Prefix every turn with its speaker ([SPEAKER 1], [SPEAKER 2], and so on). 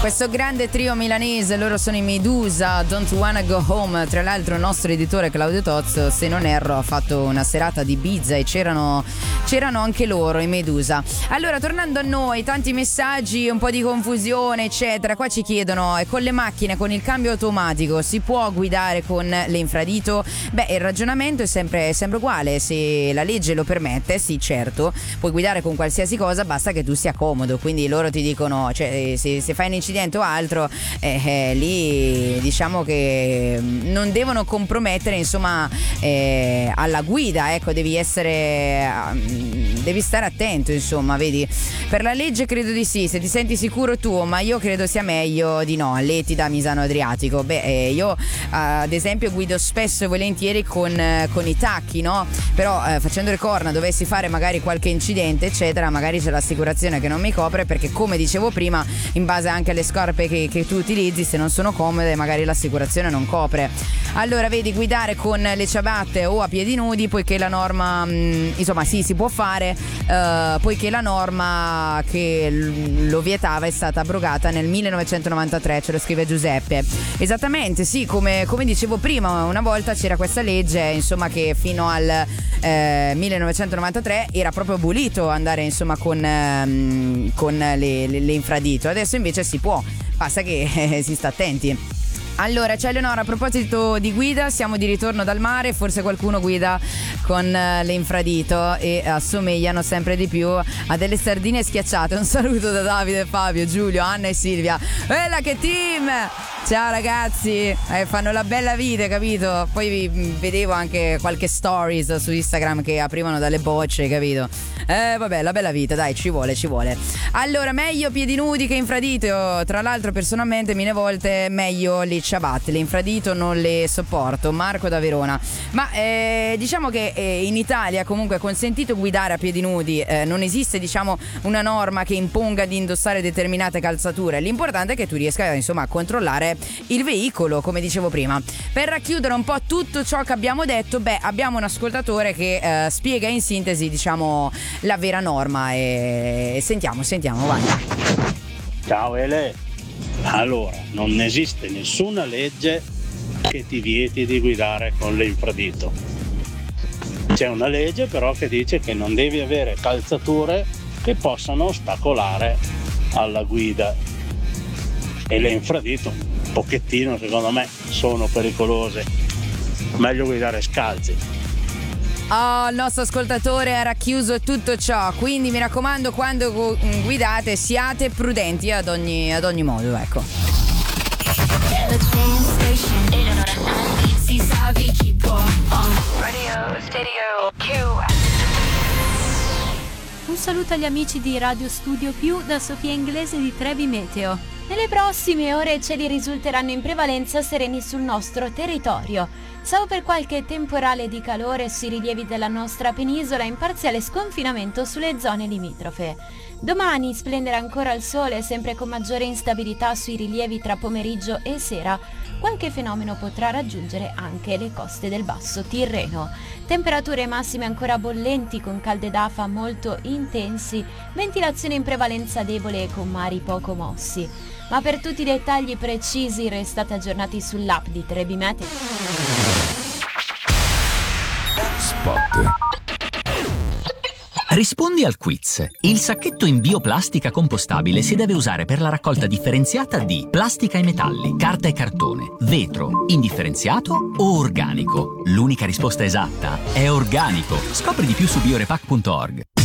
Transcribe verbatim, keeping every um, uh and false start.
[SPEAKER 1] Questo grande trio milanese, loro sono i Medusa, Don't Wanna Go Home. Tra l'altro il nostro editore Claudio Tozzo, se non erro, ha fatto una serata di Ibiza e c'erano, c'erano anche loro, i Medusa. Allora, tornando a noi, tanti messaggi, un po' di confusione eccetera. Qua ci chiedono, e con le macchine con il cambio automatico si può guidare con l'infradito? Beh, il ragionamento è sempre, è sempre uguale. Se la legge lo permette, sì, certo, puoi guidare con qualsiasi cosa, basta che tu sia comodo. Quindi loro ti dicono, cioè, se, se fai un incidente o altro, eh, eh, lì diciamo che non devono compromettere, insomma, eh, alla guida, ecco, devi essere devi stare attento, insomma, vedi. Per la legge credo di sì, se ti senti sicuro tu, ma io credo sia meglio di no. Leti da Misano Adriatico, beh, eh, io eh, ad esempio guido spesso e volentieri con, eh, con i tacchi, no? Però eh, facendo le corna, dovessi fare magari qualche incidente eccetera, magari c'è l'assicurazione che non mi copre, perché come dicevo prima, in base anche alle scarpe che, che tu utilizzi, se non sono comode magari l'assicurazione non copre. Allora vedi, guidare con le ciabatte o a piedi nudi, poiché la norma mh, insomma sì, si può fare, eh, poiché la norma che l- lo vietava è stata abrogata nel millenovecentonovantatré, ce lo scrive Giuseppe. Esattamente, sì, come, come dicevo prima, una volta c'era questa legge, insomma, che fino al eh, millenovecentonovantatré era proprio abolito andare, insomma, con, ehm, con le, le, le infradito. Adesso invece si può, basta che eh, si sta attenti. Allora, c'è Eleonora, a proposito di guida, siamo di ritorno dal mare, forse qualcuno guida con uh, le infradito e assomigliano sempre di più a delle sardine schiacciate. Un saluto da Davide, Fabio, Giulio, Anna e Silvia. Bella che team! Ciao ragazzi, eh, fanno la bella vita, capito? Poi vi, vedevo anche qualche stories su Instagram che aprivano dalle bocce, capito? Eh vabbè, la bella vita, dai, ci vuole, ci vuole. Allora, meglio piedi nudi che infradito. Tra l'altro personalmente mille volte meglio le ciabatte, le infradito non le sopporto. Marco da Verona. Ma eh, diciamo che eh, in Italia comunque è consentito guidare a piedi nudi, eh, non esiste, diciamo, una norma che imponga di indossare determinate calzature. L'importante è che tu riesca, insomma, a controllare il veicolo, come dicevo prima. Per racchiudere un po' tutto ciò che abbiamo detto, beh, abbiamo un ascoltatore che eh, spiega in sintesi, diciamo, la vera norma e sentiamo, sentiamo, vai.
[SPEAKER 2] Ciao Ele. Allora, non esiste nessuna legge che ti vieti di guidare con l'infradito. C'è una legge però che dice che non devi avere calzature che possano ostacolare alla guida, e le infradito un pochettino, secondo me, sono pericolose. Meglio guidare scalzi.
[SPEAKER 1] Oh, il nostro ascoltatore ha racchiuso tutto ciò, quindi mi raccomando, quando gu- guidate siate prudenti ad ogni, ad ogni modo, ecco.
[SPEAKER 3] Un saluto agli amici di Radio Studio Più da Sofia Inglese di Trevi Meteo. Nelle prossime ore i cieli risulteranno in prevalenza sereni sul nostro territorio, salvo per qualche temporale di calore sui rilievi della nostra penisola in parziale sconfinamento sulle zone limitrofe. Domani splenderà ancora il sole, sempre con maggiore instabilità sui rilievi tra pomeriggio e sera. Qualche fenomeno potrà raggiungere anche le coste del Basso Tirreno. Temperature massime ancora bollenti con calde d'afa molto intensi, ventilazione in prevalenza debole e con mari poco mossi. Ma per tutti i dettagli precisi restate aggiornati sull'app di Trebi Meteo.
[SPEAKER 4] Spot. Rispondi al quiz. Il sacchetto in bioplastica compostabile si deve usare per la raccolta differenziata di plastica e metalli, carta e cartone, vetro, indifferenziato o organico. L'unica risposta esatta è organico. Scopri di più su biorepack punto org.